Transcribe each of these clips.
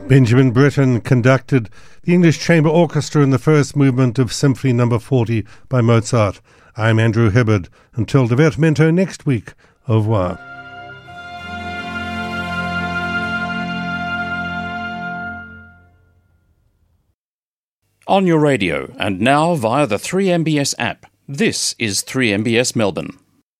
Benjamin Britten conducted the English Chamber Orchestra in the first movement of Symphony No. 40 by Mozart. I'm Andrew Hibbard. Until divertimento next week, au revoir. On your radio and now via the 3MBS app. This is 3MBS Melbourne.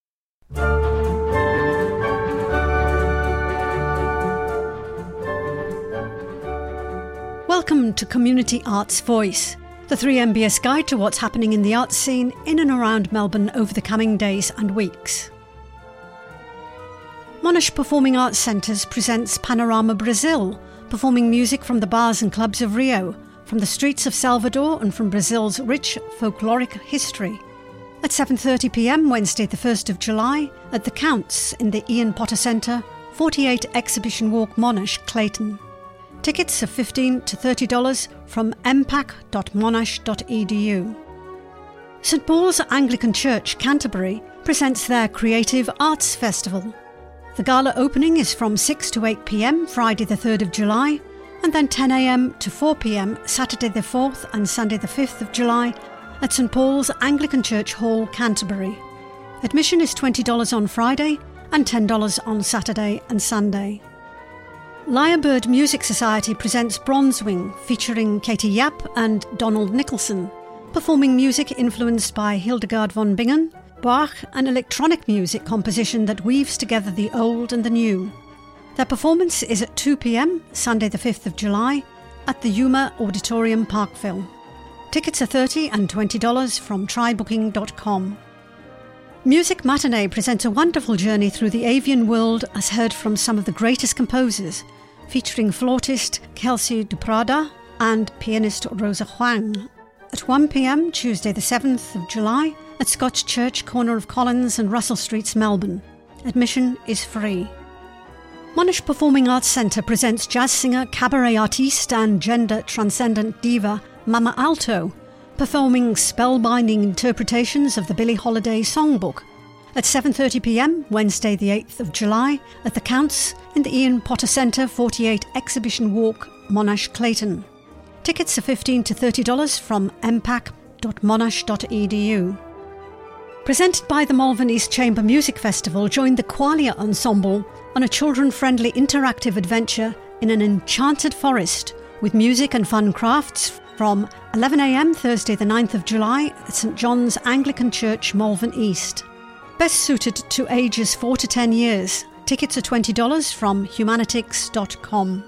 Welcome to Community Arts Voice, the 3MBS guide to what's happening in the arts scene in and around Melbourne over the coming days and weeks. Monash Performing Arts Centres presents Panorama Brazil, performing music from the bars and clubs of Rio, from the streets of Salvador and from Brazil's rich folkloric history. At 7:30pm Wednesday the 1st of July at the Counts in the Ian Potter Centre, 48 Exhibition Walk Monash, Clayton. Tickets are $15 to $30 from mpac.monash.edu. St Paul's Anglican Church, Canterbury, presents their Creative Arts Festival. The gala opening is from 6 to 8pm Friday the 3rd of July, and then 10am to 4pm Saturday the 4th and Sunday the 5th of July at St Paul's Anglican Church Hall, Canterbury. Admission is $20 on Friday and $10 on Saturday and Sunday. Lyrebird Music Society presents Bronzewing, featuring Katie Yap and Donald Nicholson, performing music influenced by Hildegard von Bingen, Bach and electronic music composition that weaves together the old and the new. Their performance is at 2pm, Sunday the 5th of July, at the Yuma Auditorium, Parkville. Tickets are $30 and $20 from trybooking.com. Music Matinee presents a wonderful journey through the avian world as heard from some of the greatest composers, featuring flautist Kelsey Duprada and pianist Rosa Huang. At 1pm, Tuesday the 7th of July, at Scotch Church, corner of Collins and Russell Streets, Melbourne. Admission is free. Monash Performing Arts Centre presents jazz singer, cabaret artiste and gender transcendent diva Mama Alto, performing spellbinding interpretations of the Billie Holiday Songbook at 7:30pm Wednesday the 8th of July at the Counts in the Ian Potter Centre, 48 Exhibition Walk, Monash, Clayton. Tickets are $15 to $30 from mpac.monash.edu. Presented by the Malvern East Chamber Music Festival, join the Qualia Ensemble on a children-friendly interactive adventure in an enchanted forest with music and fun crafts from 11am Thursday the 9th of July at St John's Anglican Church, Malvern East. Best suited to ages 4 to 10 years. Tickets are $20 from humanitix.com.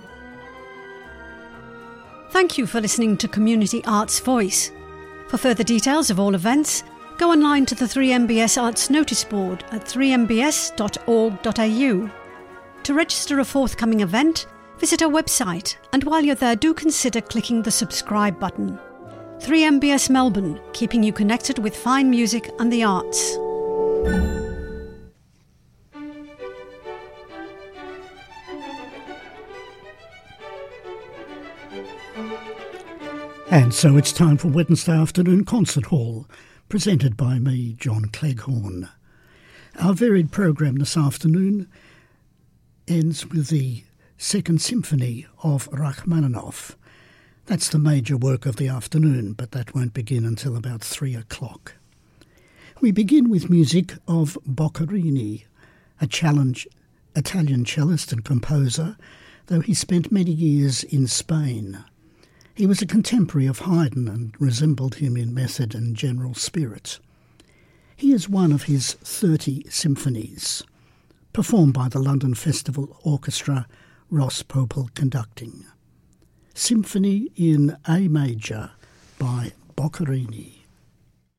Thank you for listening to Community Arts Voice. For further details of all events, go online to the 3MBS Arts Notice Board at 3mbs.org.au. To register a forthcoming event, visit our website, and while you're there, do consider clicking the subscribe button. 3MBS Melbourne, keeping you connected with fine music and the arts. And so it's time for Wednesday Afternoon Concert Hall, presented by me, John Cleghorn. Our varied program this afternoon ends with the Second Symphony of Rachmaninoff. That's the major work of the afternoon, but that won't begin until about 3 o'clock. We begin with music of Boccherini, a Italian cellist and composer, though he spent many years in Spain. He was a contemporary of Haydn and resembled him in method and general spirit. He is one of his 30 symphonies, performed by the London Festival Orchestra, Ross Popel conducting. Symphony in A Major by Boccherini.